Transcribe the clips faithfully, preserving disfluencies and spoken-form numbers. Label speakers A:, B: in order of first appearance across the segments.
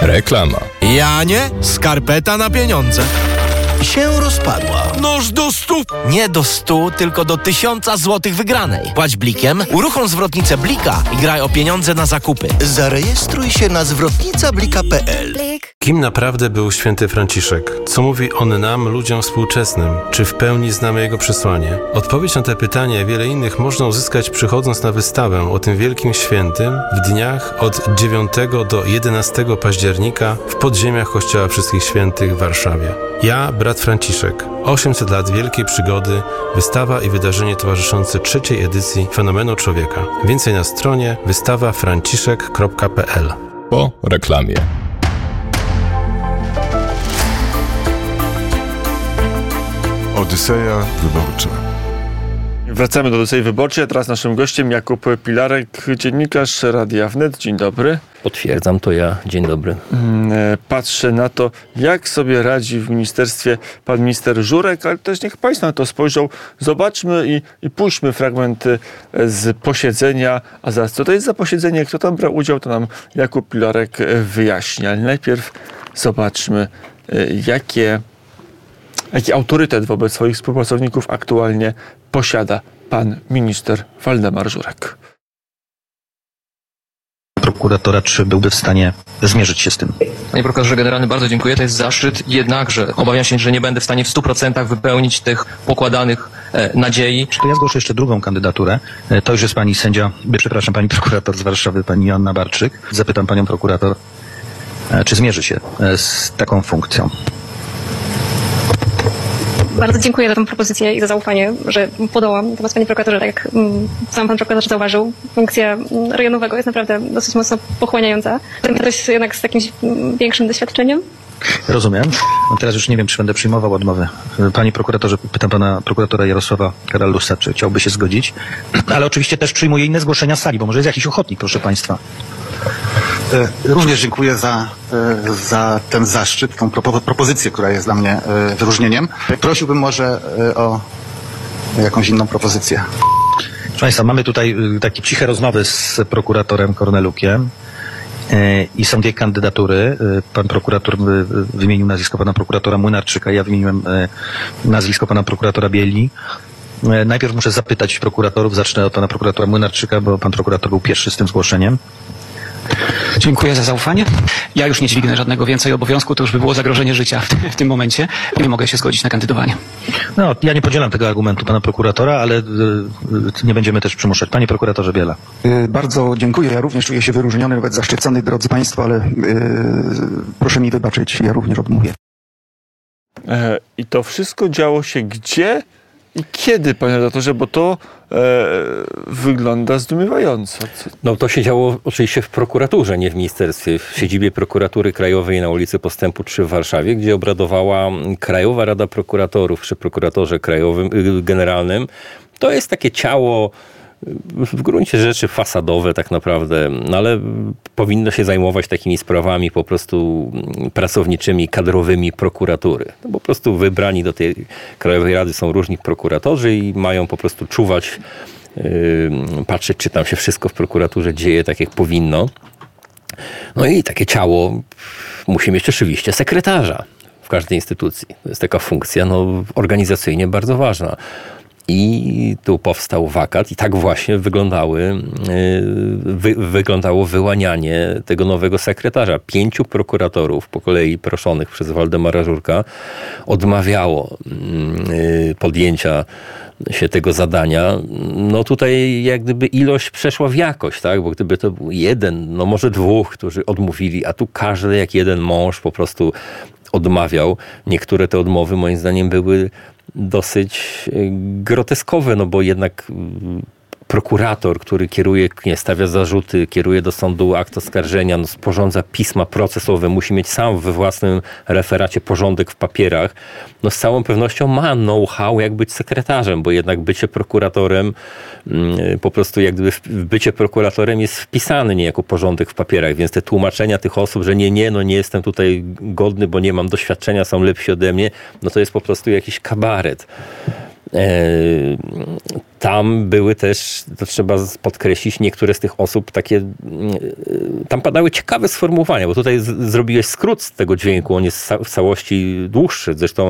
A: Reklama.
B: Ja nie, skarpeta na pieniądze.
C: Się rozpadła.
B: Noż do stu! Nie do stu, tylko do tysiąca złotych wygranej. Płać blikiem, uruchom zwrotnicę Blika i graj o pieniądze na zakupy.
C: Zarejestruj się na zwrotnica blika kropka pe el.
D: Kim naprawdę był święty Franciszek? Co mówi on nam, ludziom współczesnym? Czy w pełni znamy jego przesłanie? Odpowiedź na te pytania i wiele innych można uzyskać przychodząc na wystawę o tym wielkim świętym w dniach od dziewiątego do jedenastego października w podziemiach Kościoła Wszystkich Świętych w Warszawie. Ja, brat Franciszek. osiemset lat wielkiej przygody, wystawa i wydarzenie towarzyszące trzeciej edycji Fenomenu Człowieka. Więcej na stronie wystawa franciszek kropka pe el.
A: Po reklamie.
E: Odyseja Wyborcza.
F: Wracamy do Odysei Wyborczej, a teraz naszym gościem Jakub Pilarek, dziennikarz Radia Wnet. Dzień dobry.
G: Potwierdzam, to ja. Dzień dobry.
F: Patrzę na to, jak sobie radzi w ministerstwie pan minister Żurek, ale też niech państwo na to spojrzą. Zobaczmy i, i puśćmy fragmenty z posiedzenia. A zaraz, co to jest za posiedzenie, kto tam brał udział, to nam Jakub Pilarek wyjaśni. Ale najpierw zobaczmy, jakie... Jaki autorytet wobec swoich współpracowników aktualnie posiada pan minister Waldemar Żurek?
H: Prokuratora, czy byłby w stanie zmierzyć się z tym?
I: Panie prokuratorze generalny, bardzo dziękuję. To jest zaszczyt, jednakże obawiam się, że nie będę w stanie w stu procentach wypełnić tych pokładanych e, nadziei.
H: To ja zgłoszę jeszcze drugą kandydaturę. E, to już jest pani sędzia, przepraszam, pani prokurator z Warszawy, pani Joanna Barczyk. Zapytam panią prokurator, e, czy zmierzy się e, z taką funkcją.
J: Bardzo dziękuję za tę propozycję i za zaufanie, że podołam. Natomiast panie prokuratorze, tak jak sam pan prokurator zauważył, funkcja rejonowego jest naprawdę dosyć mocno pochłaniająca. Ktoś jednak z jakimś większym doświadczeniem.
H: Rozumiem. No teraz już nie wiem, czy będę przyjmował odmowy. Panie prokuratorze, pytam pana prokuratora Jarosława Karalusa, czy chciałby się zgodzić. Ale oczywiście też przyjmuję inne zgłoszenia z sali, bo może jest jakiś ochotnik, proszę państwa.
K: Również dziękuję za, za ten zaszczyt, tą propozycję, która jest dla mnie wyróżnieniem. Prosiłbym może o jakąś inną propozycję.
H: Proszę państwa, mamy tutaj takie ciche rozmowy z prokuratorem Kornelukiem i są dwie kandydatury. Pan prokurator wymienił nazwisko pana prokuratora Młynarczyka, ja wymieniłem nazwisko pana prokuratora Bieli. Najpierw muszę zapytać prokuratorów, zacznę od pana prokuratora Młynarczyka, bo pan prokurator był pierwszy z tym zgłoszeniem.
L: Dziękuję za zaufanie. Ja już nie dźwignę żadnego więcej obowiązku, to już by było zagrożenie życia w, w tym momencie. Nie mogę się zgodzić na kandydowanie.
H: No, ja nie podzielam tego argumentu pana prokuratora, ale y, y, nie będziemy też przymuszać. Panie prokuratorze Biela.
M: Y, bardzo dziękuję. Ja również czuję się wyróżniony, nawet zaszczycony, drodzy państwo, ale y, proszę mi wybaczyć, ja również odmówię.
F: E, I to wszystko działo się gdzie i kiedy, panie redaktorze, bo to e, wygląda zdumiewająco.
G: No to się działo oczywiście w prokuraturze, nie w ministerstwie. W siedzibie Prokuratury Krajowej na ulicy Postępu trzy w Warszawie, gdzie obradowała Krajowa Rada Prokuratorów przy prokuratorze krajowym, generalnym. To jest takie ciało w gruncie rzeczy fasadowe tak naprawdę, no ale powinno się zajmować takimi sprawami po prostu pracowniczymi, kadrowymi prokuratury. No po prostu wybrani do tej Krajowej Rady są różni prokuratorzy i mają po prostu czuwać, yy, patrzeć, czy tam się wszystko w prokuraturze dzieje tak, jak powinno. No i takie ciało musi mieć oczywiście sekretarza w każdej instytucji. To jest taka funkcja no, organizacyjnie bardzo ważna. I tu powstał wakat i tak właśnie wyglądały, wy, wyglądało wyłanianie tego nowego sekretarza. Pięciu prokuratorów po kolei proszonych przez Waldemara Żurka odmawiało podjęcia się tego zadania. No tutaj jak gdyby ilość przeszła w jakość, tak? Bo gdyby to był jeden, no może dwóch, którzy odmówili, a tu każdy jak jeden mąż po prostu odmawiał. Niektóre te odmowy moim zdaniem były dosyć groteskowe, no bo jednak prokurator, który kieruje, nie, stawia zarzuty, kieruje do sądu akt oskarżenia, no, sporządza pisma procesowe, musi mieć sam we własnym referacie porządek w papierach, no z całą pewnością ma know-how, jak być sekretarzem, bo jednak bycie prokuratorem, po prostu jak gdyby bycie prokuratorem jest wpisane niejako porządek w papierach, więc te tłumaczenia tych osób, że nie, nie, no nie jestem tutaj godny, bo nie mam doświadczenia, są lepsi ode mnie, no to jest po prostu jakiś kabaret. tam były też, to trzeba podkreślić, niektóre z tych osób takie, tam padały ciekawe sformułowania, bo tutaj z, zrobiłeś skrót z tego dźwięku, on jest w całości dłuższy. Zresztą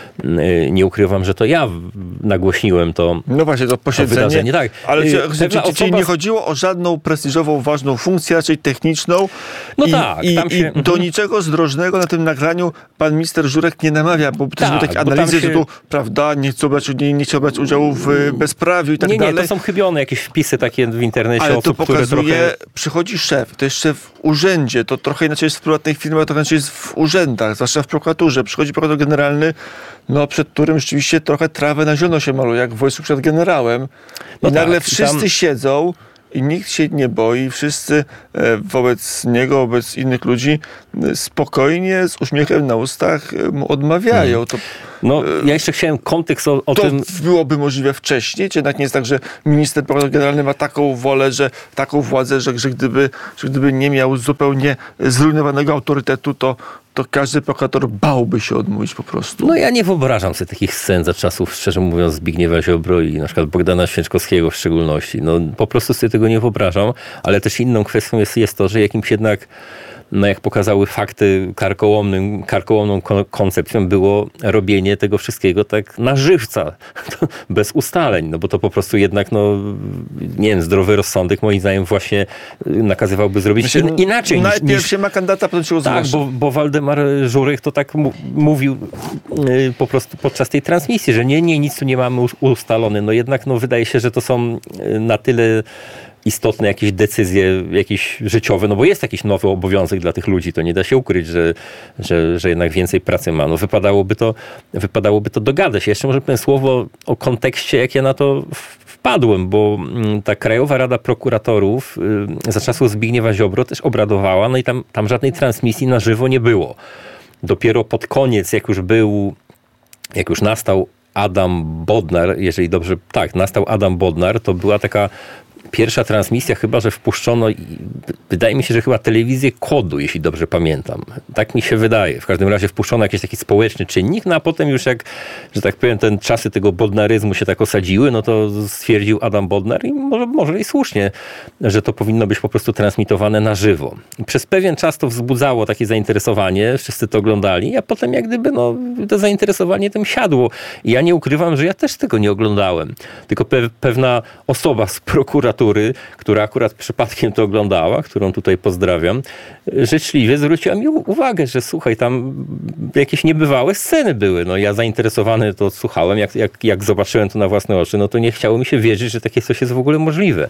G: nie ukrywam, że to ja nagłośniłem to.
F: No właśnie, to posiedzenie. To wydarzenie, tak. Ale czy, czy, czy,
G: osoba...
F: czyli nie chodziło o żadną prestiżową, ważną funkcję, raczej techniczną.
G: No
F: i,
G: tak.
F: I,
G: tam się...
F: i do niczego zdrożnego na tym nagraniu pan minister Żurek nie namawia, bo też były takie analizy, się... że tu, prawda, nie chce brać, nie, nie chce brać udziału w bezprawiu i tak
G: nie,
F: dalej.
G: Nie, to są chybione jakieś wpisy takie w internecie.
F: Ale
G: osób,
F: to pokazuje,
G: które trochę...
F: przychodzi szef, to jest szef w urzędzie, to trochę inaczej jest w prywatnej firmie, a trochę inaczej jest w urzędach, zwłaszcza w prokuraturze. Przychodzi prokurator generalny, no przed którym rzeczywiście trochę trawę na zielono się maluje, jak w wojsku przed generałem. I no nagle tak, wszyscy tam... siedzą i nikt się nie boi, wszyscy wobec niego, wobec innych ludzi spokojnie, z uśmiechem na ustach mu odmawiają. Hmm. To,
G: no, ja jeszcze chciałem kontekst o, o
F: to
G: tym...
F: To byłoby możliwe wcześniej, czy jednak nie jest tak, że minister prokurator generalny ma taką wolę, że taką władzę, że, że, gdyby, że gdyby nie miał zupełnie zrujnowanego autorytetu, to to każdy prokurator bałby się odmówić po prostu.
G: No ja nie wyobrażam sobie takich scen za czasów, szczerze mówiąc, Zbigniewa Ziobro i na przykład Bogdana Święczkowskiego w szczególności. No po prostu sobie tego nie wyobrażam, ale też inną kwestią jest, jest to, że jakimś jednak, no jak pokazały fakty, karkołomnym, karkołomną koncepcją było robienie tego wszystkiego tak na żywca, bez ustaleń, no bo to po prostu jednak, no nie wiem, zdrowy rozsądek moim zdaniem właśnie nakazywałby zrobić in, inaczej.
F: Najpierw niż, się ma kandydata, potem się
G: tak, bo, bo Waldemar Żurek to tak mu, mówił yy, po prostu podczas tej transmisji, że nie, nie, nic tu nie mamy ustalone. No jednak no wydaje się, że to są na tyle istotne jakieś decyzje, jakieś życiowe, no bo jest jakiś nowy obowiązek dla tych ludzi, to nie da się ukryć, że, że, że jednak więcej pracy ma. No wypadałoby to, wypadałoby to dogadać. Jeszcze może powiem słowo o kontekście, jak ja na to wpadłem, bo ta Krajowa Rada Prokuratorów za czasów Zbigniewa Ziobro też obradowała, no i tam, tam żadnej transmisji na żywo nie było. Dopiero pod koniec, jak już był, jak już nastał Adam Bodnar, jeżeli dobrze, tak, nastał Adam Bodnar, to była taka pierwsza transmisja, chyba że wpuszczono, wydaje mi się, że chyba telewizję Kodu, jeśli dobrze pamiętam. Tak mi się wydaje. W każdym razie wpuszczono jakiś taki społeczny czynnik, no a potem już jak, że tak powiem, ten czasy tego bodnaryzmu się tak osadziły, no to stwierdził Adam Bodnar i może, może i słusznie, że to powinno być po prostu transmitowane na żywo. I przez pewien czas to wzbudzało takie zainteresowanie, wszyscy to oglądali, a potem jak gdyby no, to zainteresowanie tym siadło. I ja nie ukrywam, że ja też tego nie oglądałem. Tylko pe- pewna osoba z prokuratury, która akurat przypadkiem to oglądała, którą tutaj pozdrawiam, życzliwie zwróciła mi uwagę, że słuchaj, tam jakieś niebywałe sceny były. No ja zainteresowany to słuchałem, jak, jak, jak zobaczyłem to na własne oczy, no to nie chciało mi się wierzyć, że takie coś jest w ogóle możliwe.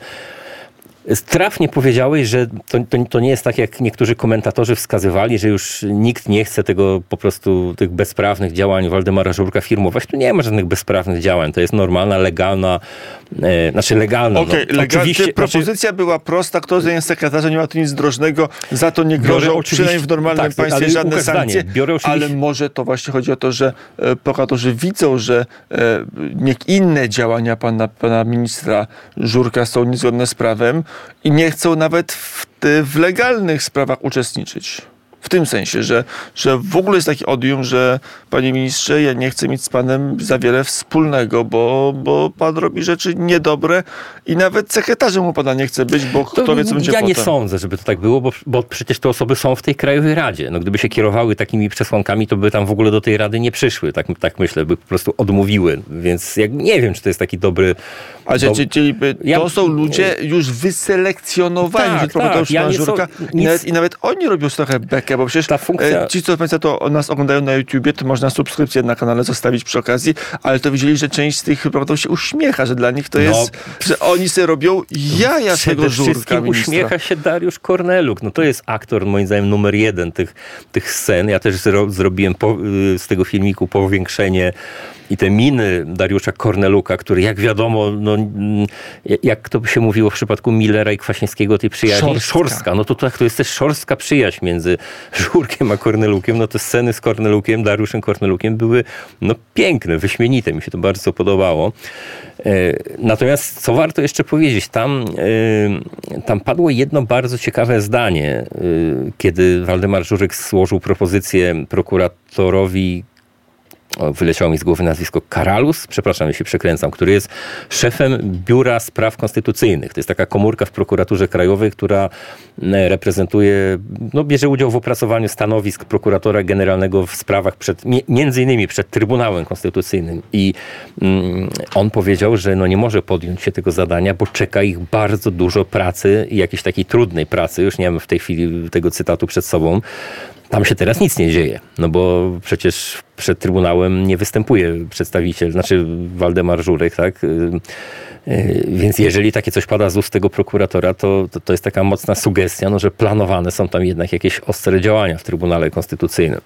G: Trafnie powiedziałeś, że to, to, to nie jest tak, jak niektórzy komentatorzy wskazywali, że już nikt nie chce tego po prostu, tych bezprawnych działań Waldemara Żurka firmować. Tu nie ma żadnych bezprawnych działań. To jest normalna, legalna, e, znaczy legalna.
F: Okej, okay,
G: no,
F: legalnie. Propozycja znaczy... była prosta. Kto jest sekretarzem, nie ma tu nic drożnego. Za to nie grożą, przynajmniej w normalnym tak, państwie, żadne sankcje. Biorę oczywiście... Ale może to właśnie chodzi o to, że e, prokuratorzy widzą, że e, niech inne działania pana, pana ministra Żurka są niezgodne z prawem, i nie chcą nawet w, w legalnych sprawach uczestniczyć. W tym sensie, że, że w ogóle jest taki odium, że panie ministrze, ja nie chcę mieć z panem za wiele wspólnego, bo, bo pan robi rzeczy niedobre i nawet sekretarzem u pana nie chce być, bo to kto wie, co będzie
G: ja
F: potem.
G: Ja nie sądzę, żeby to tak było, bo, bo przecież te osoby są w tej Krajowej Radzie. No, gdyby się kierowały takimi przesłankami, to by tam w ogóle do tej Rady nie przyszły. Tak, tak myślę, by po prostu odmówiły. Więc jak, nie wiem, czy to jest taki dobry...
F: A do... czyli by, to ja... są ludzie już wyselekcjonowani,
G: tak, tak. Ja
F: Żurka, so, nic... i, nawet, i nawet oni robią trochę bekę, bo przecież ta funkcja... ci, co Państwo to nas oglądają na YouTubie, to można subskrypcję na kanale zostawić przy okazji, ale to widzieli, że część z tych prokuratorów się uśmiecha, że dla nich to jest, no, że oni sobie robią jaja z tego Żurka
G: ministra. Uśmiecha się Dariusz Korneluk. No to jest aktor, moim zdaniem, numer jeden tych, tych scen. Ja też zro, zrobiłem po, z tego filmiku powiększenie i te miny Dariusza Korneluka, który jak wiadomo, no, jak to by się mówiło w przypadku Millera i Kwaśniewskiego, tej przyjaźni, szorstka. szorstka. No to tak, to jest też szorstka przyjaźń między Żurkiem a Kornelukiem. No te sceny z Kornelukiem, Dariuszem Kornelukiem były no piękne, wyśmienite. Mi się to bardzo podobało. Natomiast co warto jeszcze powiedzieć, tam, tam padło jedno bardzo ciekawe zdanie, kiedy Waldemar Żurek złożył propozycję prokuratorowi o, wyleciało mi z głowy nazwisko, Karalus, przepraszam, jeśli przekręcam, który jest szefem Biura Spraw Konstytucyjnych. To jest taka komórka w prokuraturze krajowej, która reprezentuje, no, bierze udział w opracowaniu stanowisk prokuratora generalnego w sprawach przed, między innymi przed Trybunałem Konstytucyjnym. I mm, on powiedział, że no nie może podjąć się tego zadania, bo czeka ich bardzo dużo pracy i jakiejś takiej trudnej pracy. Już nie mam w tej chwili tego cytatu przed sobą. Tam się teraz nic nie dzieje, no bo przecież przed Trybunałem nie występuje przedstawiciel, znaczy Waldemar Żurek, tak? Więc jeżeli takie coś pada z ust tego prokuratora, to, to, to jest taka mocna sugestia, no, że planowane są tam jednak jakieś ostre działania w Trybunale Konstytucyjnym.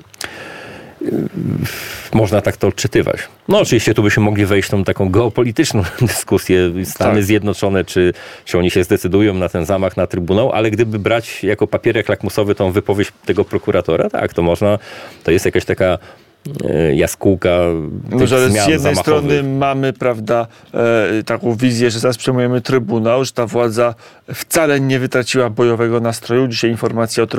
G: Można tak to odczytywać. No oczywiście tu byśmy mogli wejść w tą taką geopolityczną dyskusję. Stany tak. Zjednoczone, czy, czy oni się zdecydują na ten zamach na Trybunał, ale gdyby brać jako papierek lakmusowy tą wypowiedź tego prokuratora, tak, to można, to jest jakaś taka jaskółka
F: no, że
G: zmian
F: z jednej
G: zamachowych.
F: strony mamy, prawda, e, taką wizję, że zaraz przejmujemy Trybunał, że ta władza wcale nie wytraciła bojowego nastroju. Dzisiaj informacja o